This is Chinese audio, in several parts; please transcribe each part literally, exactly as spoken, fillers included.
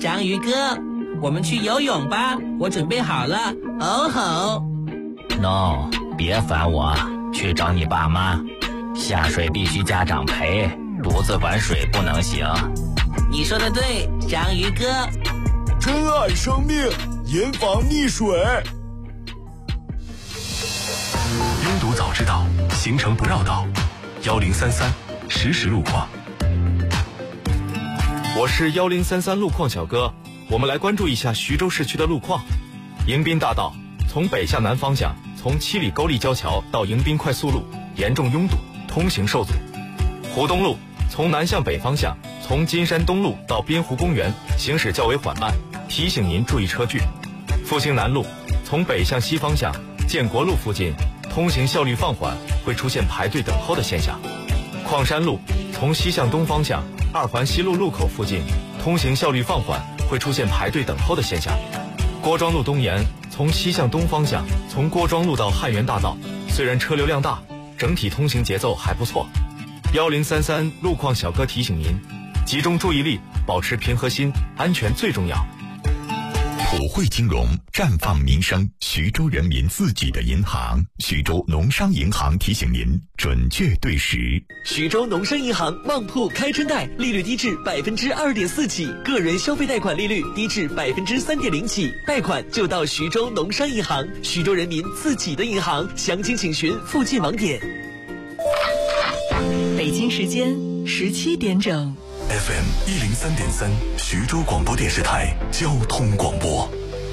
章鱼哥，我们去游泳吧，我准备好了。哦吼 ！No， 别烦我，去找你爸妈。下水必须家长陪，独自玩水不能行。 你说的对，章鱼哥。 珍爱生命，严防溺水。 拥堵早知道，行程不绕道。幺零三三实时路况。 我是幺零三三路况小哥，我们来关注一下徐州市区的路况。迎宾大道从北向南方向，从七里沟立交桥到迎宾快速路严重拥堵，通行受阻。湖东路从南向北方向，从金山东路到滨湖公园行驶较为缓慢，提醒您注意车距。复兴南路从北向西方向，建国路附近通行效率放缓，会出现排队等候的现象。矿山路从西向东方向，二环西路路口附近通行效率放缓，会出现排队等候的现象。郭庄路东沿从西向东方向，从郭庄路到汉源大道，虽然车流量大，整体通行节奏还不错。幺零三三路况小哥提醒您，集中注意力，保持平和心，安全最重要。 普惠金融，绽放民生，徐州人民自己的银行。徐州农商银行提醒您，准确对时。 徐州农商银行旺铺开春贷，利率低至百分之二点四起，个人消费贷款利率低至百分之三点零起，贷款就到徐州农商银行，徐州人民自己的银行。详情请询附近网点。 北京时间十七点整。 F M 一零三点三，徐州广播电视台交通广播。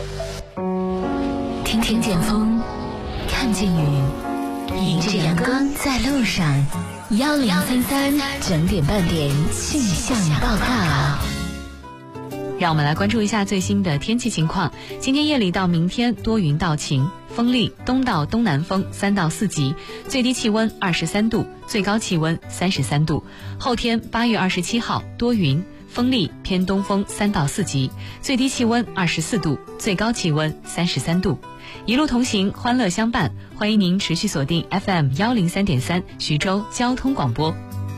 听听见风，看见雨，迎着阳光在路上。幺零三三整点半点气象报告。 让我们来关注一下最新的天气情况。今天夜里到明天多云到晴，风力东到东南风三到四级，最低气温二十三度，最高气温三十三度。后天八月二十七号多云，风力偏东风三到四级，最低气温二十四度，最高气温三十三度。一路同行，欢乐相伴，欢迎您持续锁定 F M 幺零三点三徐州交通广播。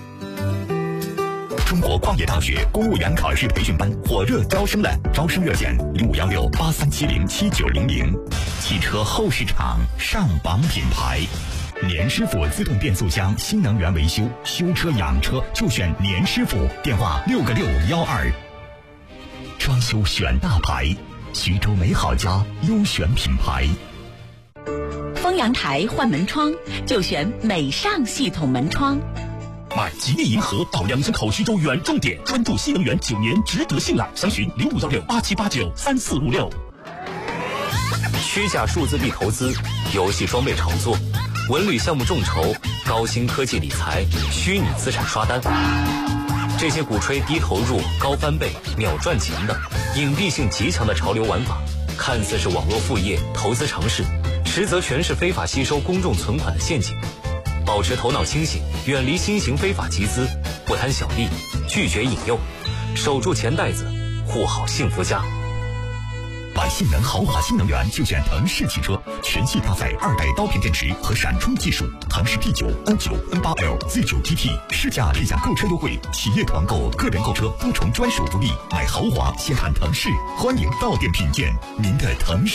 中国矿业大学公务员考试培训班火热招生了，招生热线零五幺六八三七零七九零零。汽车后市场上榜品牌，年师傅自动变速箱新能源维修，修车养车就选年师傅，电话六个六幺二。装修选大牌，徐州美好家优选品牌。 丰阳台换门窗就选美尚系统门窗。 买吉利银河到两江口徐州远重点，专注新能源九年，值得信赖。详询零五幺六八七八九三四五六。 虚假数字币投资、游戏装备炒作、文旅项目众筹、高新科技理财、虚拟资产刷单，这些鼓吹低投入、高翻倍、秒赚钱的隐蔽性极强的潮流玩法，看似是网络副业、投资尝试，实则全是非法吸收公众存款的陷阱。保持头脑清醒，远离新型非法集资，不贪小利，拒绝引诱，守住钱袋子，护好幸福家。 买性能豪华新能源就选腾势汽车，全系搭载二代刀片电池和闪充技术，腾势 P 九、N 九、N 八 L、Z 九 T T 试驾立享购车优惠，企业团购、个人购车多重专属福利。买豪华先看腾势，欢迎到店品鉴您的腾势。